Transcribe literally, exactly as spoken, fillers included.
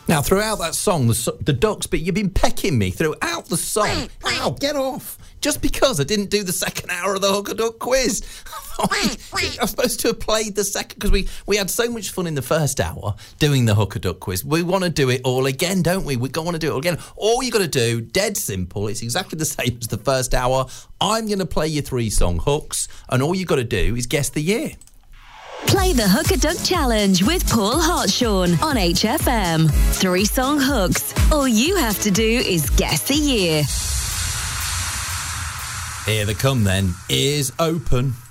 Now, throughout that song, the, the ducks bit, you've been pecking me throughout the song. Ow, get off. Just because I didn't do the second hour of the Hook a Duck quiz. I was supposed to have played the second, because we, we had so much fun in the first hour doing the Hook a Duck quiz. We want to do it all again, don't we? We want to do it all again. All you got to do, dead simple, it's exactly the same as the first hour. I'm going to play you three song hooks, and all you got to do is guess the year. Play the Hook a Duck Challenge with Paul Hartshorn on H F M. Three song hooks. All you have to do is guess the year. Here they come then. Ears open.